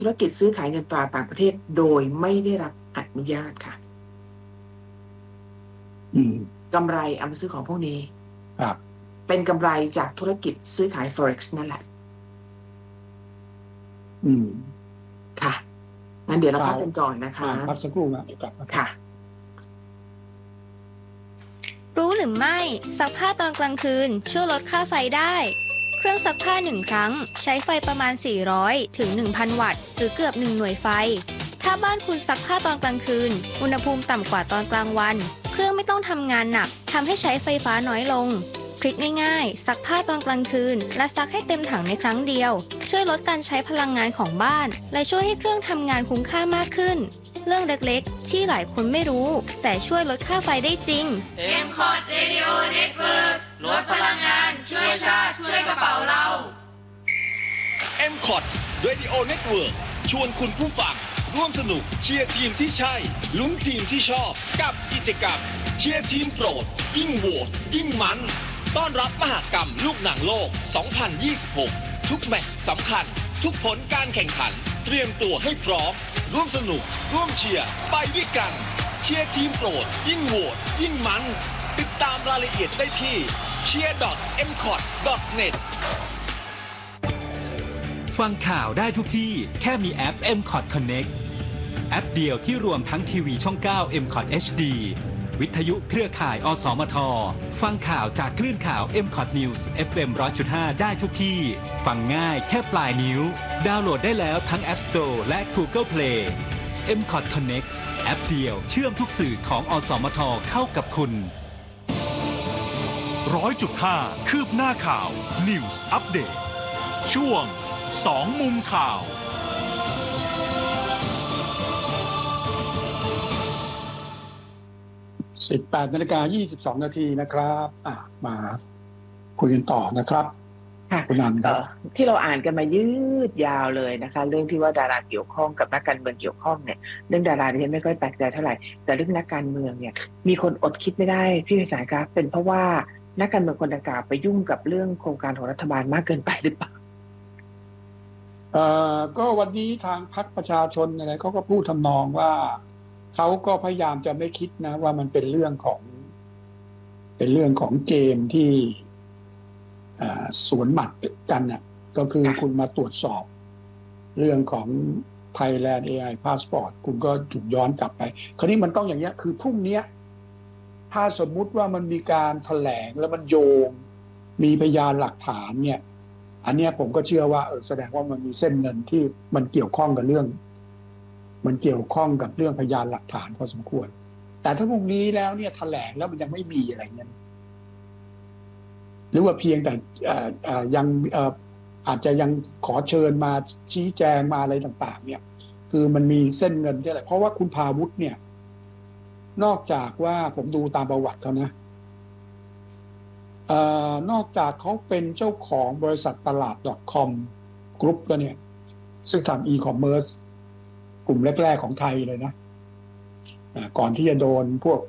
ธุรกิจซื้อขายเงินตราต่างประเทศโดยไม่ได้รับอนุญาตค่ะกำไรเอามาซื้อของพวกนี้ครับเป็นกำไรจากธุรกิจซื้อขาย forex นั่นแหละค่ะงั้นเดี๋ยวเราพักกันก่อนนะคะพักสักครู่นะเดี๋ยวกลับค่ะรู้หรือไม่ซักผ้าตอนกลางคืนช่วยลดค่าไฟได้เครื่องซักผ้า1ครั้งใช้ไฟประมาณ400ถึง 1,000 วัตต์หรือเกือบ1หน่วยไฟถ้าบ้านคุณซักผ้าตอนกลางคืนอุณหภูมิต่ำกว่าตอนกลางวันเครื่องไม่ต้องทำงานหนักทำให้ใช้ไฟฟ้าน้อยลงทริคง่ายๆซักผ้าตอนกลางคืนและซักให้เต็มถังในครั้งเดียวช่วยลดการใช้พลังงานของบ้านและช่วยให้เครื่องทำงานคุ้มค่ามากขึ้นเรื่องเล็กๆที่หลายคนไม่รู้แต่ช่วยลดค่าไฟได้จริง M-Cod Radio Network ลดพลังงานช่วยชาติช่วยกระเป๋าเรา M-Cod Radio Network ชวนคุณผู้ฟังร่วมสนุกเชียร์ทีมที่ใช่ลุ้นทีมที่ชอบกับกิจกรรมเชียร์ทีมโปรดยิ่งโหวตยิ่งมันต้อนรับมหกรรมลูกหนังโลก 2026 ทุกแมตช์สำคัญทุกผลการแข่งขันเตรียมตัวให้พร้อมร่วมสนุกร่วมเชียร์ไปด้วยกันเชียร์ทีมโปรดยิ่งโหวตยิ่งมันติดตามรายละเอียดได้ที่ cheer.mcot.net ฟังข่าวได้ทุกที่แค่มีแอป M-Cot Connect แอปเดียวที่รวมทั้งทีวีช่อง 9 M-Cot HD วิทยุเครือข่ายอสมทฟังข่าวจากคลื่นข่าว M-Cot News FM 100.5 ได้ทุกที่ฟังง่ายแค่ปลายนิ้วดาวน์โหลดได้แล้วทั้ง App Store และ Google Play M-Cot Connect แอปเดียวเชื่อมทุกสื่อของอสมทเข้ากับคุณ 100.5 คืบหน้าข่าว News Update ช่วง2มุมข่าว 18:22 น.นะครับมาคุยกันต่อนะครับคุณนันครับที่เราอ่านกันมายืดยาวเลยนะคะเรื่องที่ว่าดาราเกี่ยวข้องกับนักการเมืองเกี่ยวข้องเนี่ยเรื่องดาราเนี่ยไม่ค่อยแปลกใจเท่าไหร่แต่เรื่องนักการเมืองเนี่ยมีคนอดคิดไม่ได้พี่วิสารครับเป็นเพราะว่านักการเมืองคนดังกล่าวไปยุ่งกับเรื่องโครงการของรัฐบาลมากเกินไปหรือเปล่าก็วันนี้ทางพรรคประชาชนอะไรเขาก็พูดทำนองว่าเขาก็พยายามจะไม่คิดนะว่ามันเป็นเรื่องของเกมที่สวนหมัดกันน่ะก็คือคุณมาตรวจสอบเรื่องของ Thailand AI Passport คุณก็ถูกย้อนกลับไปคราวนี้มันต้องอย่างเงี้ยคือพรุ่งนี้ถ้าสมมุติว่ามันมีการแถลงแล้วมันโยงมีพยานหลักฐานเนี่ยอันเนี้ยผมก็เชื่อว่าแสดงว่ามันมีเส้นเงินที่มันเกี่ยวข้องกับเรื่องพยานหลักฐานพอสมควรแต่ถ้าพรุ่งนี้แล้วเนี่ยแถลงแล้วมันยังไม่มีอะไรเงี้ยหรือว่าเพียงแต่ยังอาจจะยังขอเชิญมาชี้แจงมาอะไรต่างๆเนี่ยคือมันมีเส้นเงินใช่ไหมเพราะว่าคุณพาวุฒิเนี่ยนอกจากว่าผมดูตามประวัติเขานะนอกจากเขาเป็นเจ้าของบริษัทตลาด .com กรุ๊ปแล้วเนี่ยซึ่งทำ e-commerce กลุ่มแรกๆของไทยเลยนะก่อนที่จะโดนพวก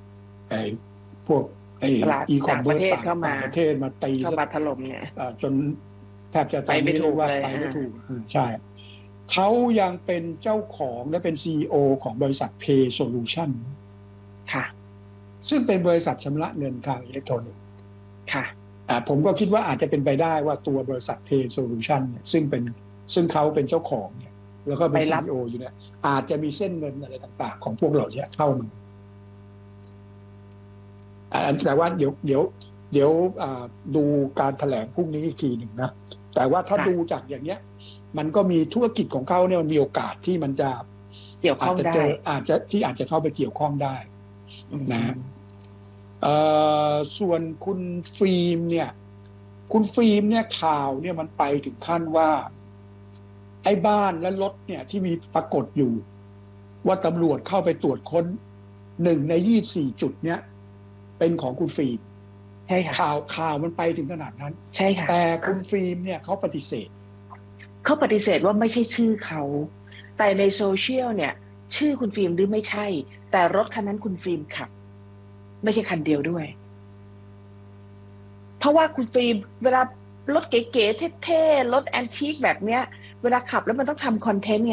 e-commerce ต่างประเทศมาตีเข้ามาถล่มเนี่ยจนแทบจะตอนนี้เรียกว่าไปไม่ถูกใช่เขายังเป็นเจ้าของและเป็น CEO ของบริษัท Pay Solution ค่ะซึ่งเป็นบริษัทชำระเงินทางอิเล็กทรอนิกส์ค่ะผมก็คิดว่าอาจจะเป็นไปได้ว่าตัวบริษัท Pay Solution เนี่ยซึ่งเขาเป็นเจ้าของเนี่ยแล้วก็เป็น CEO อยู่เนี่ยอาจจะมีเส้นเงินอะไรต่างๆของพวกเราเนี่ยเข้ามาแต่ว่าเดี๋ยวดูการแถลงพรุ่งนี้อีกทีหนึ่งนะแต่ว่าถ้าดูจากอย่างเนี้ยมันก็มีธุรกิจของเขาเนี่ยมันมีโอกาสที่มันจะเกี่ยวข้องได้อาจจะเข้าไปเกี่ยวข้องได้นะส่วนคุณฟิล์มเนี่ยข่าวเนี่ยมันไปถึงขั้นว่าไอ้บ้านและรถเนี่ยที่มีปรากฏอยู่ว่าตำรวจเข้าไปตรวจค้น1 ใน 24 จุดเนี่ยเป็นของคุณฟิล์มใช่ค่ะข่าวมันไปถึงขนาดนั้นใช่ค่ะแต่คุณฟิล์มเนี่ยเขาปฏิเสธว่าไม่ใช่ชื่อเขาแต่ในโซเชียลเนี่ยชื่อคุณฟิล์มหรือไม่ใช่แต่รถคันนั้นคุณฟิล์มขับไม่ใช่คันเดียวด้วยเพราะว่าคุณฟิล์มเวลารถเก๋ๆเท่ๆรถแอนทิคแบบเนี้ยเวลาขับแล้วมันต้องทำคอนเทนต์ไง